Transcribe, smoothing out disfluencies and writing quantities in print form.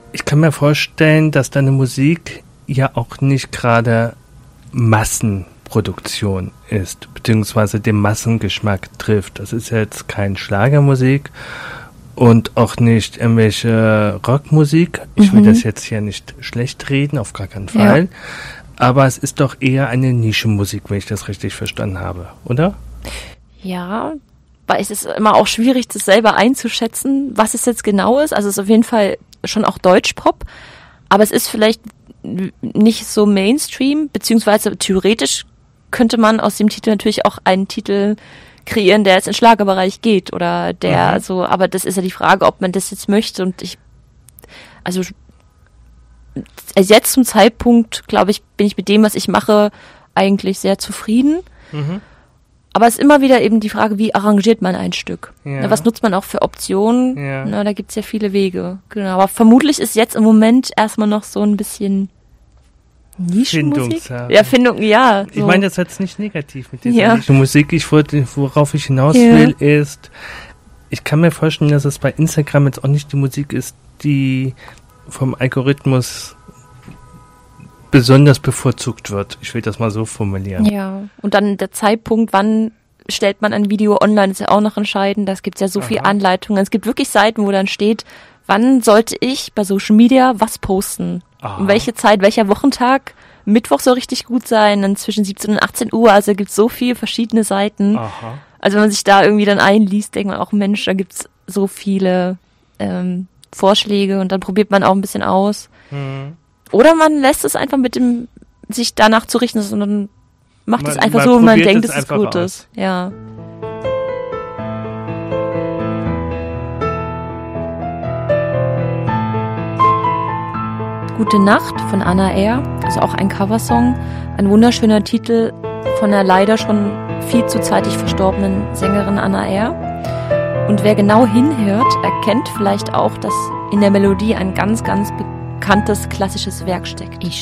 Ich kann mir vorstellen, dass deine Musik ja auch nicht gerade Massenproduktion ist, beziehungsweise den Massengeschmack trifft. Das ist jetzt kein Schlagermusik und auch nicht irgendwelche Rockmusik. Ich will das jetzt hier nicht schlecht reden, auf gar keinen Fall. Ja. Aber es ist doch eher eine Nischenmusik, wenn ich das richtig verstanden habe, oder? Ja, weil es ist immer auch schwierig, das selber einzuschätzen, was es jetzt genau ist. Also es ist auf jeden Fall schon auch Deutschpop, aber es ist vielleicht nicht so Mainstream, beziehungsweise theoretisch könnte man aus dem Titel natürlich auch einen Titel kreieren, der jetzt in den Schlagerbereich geht oder der so, aber das ist ja die Frage, ob man das jetzt möchte und also jetzt zum Zeitpunkt, glaube ich, bin ich mit dem, was ich mache, eigentlich sehr zufrieden. Aber es ist immer wieder eben die Frage, wie arrangiert man ein Stück? Ja. Na, was nutzt man auch für Optionen? Ja. Na, da gibt's ja viele Wege. Genau. Aber vermutlich ist jetzt im Moment erstmal noch so ein bisschen Nischenmusik. Ja, Findung, ja. So. Ich meine das jetzt nicht negativ mit dieser Nischenmusik. Worauf ich hinaus will, ist, ich kann mir vorstellen, dass es bei Instagram jetzt auch nicht die Musik ist, die vom Algorithmus besonders bevorzugt wird. Ich will das mal so formulieren. Ja, und dann der Zeitpunkt, wann stellt man ein Video online, ist ja auch noch entscheidend. Da gibt es ja so viele Anleitungen. Es gibt wirklich Seiten, wo dann steht, wann sollte ich bei Social Media was posten? Um welche Zeit, welcher Wochentag? Mittwoch soll richtig gut sein, dann zwischen 17 und 18 Uhr. Also gibt es so viele verschiedene Seiten. Also wenn man sich da irgendwie dann einliest, denkt man auch, Mensch, da gibt es so viele Vorschläge und dann probiert man auch ein bisschen aus. Oder man lässt es einfach mit dem, sich danach zu richten, sondern macht es einfach so, wenn man denkt, dass es gut ist. Ja. Gute Nacht von Anna R., also auch ein Coversong, ein wunderschöner Titel von der leider schon viel zu zeitig verstorbenen Sängerin Anna R. Und wer genau hinhört, erkennt vielleicht auch, dass in der Melodie ein ganz, ganz bekanntes klassisches Werk steckt.